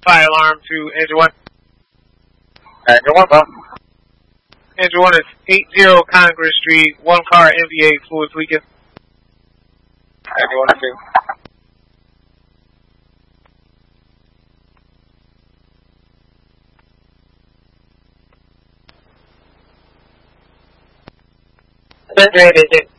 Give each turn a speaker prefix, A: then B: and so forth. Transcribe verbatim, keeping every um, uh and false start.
A: fire alarm to engine one.
B: Engine one, boss.
A: Engine one is eight zero Congress Street, one car N V A fluids leaking.
B: Engine one, two.
C: That's right, is it?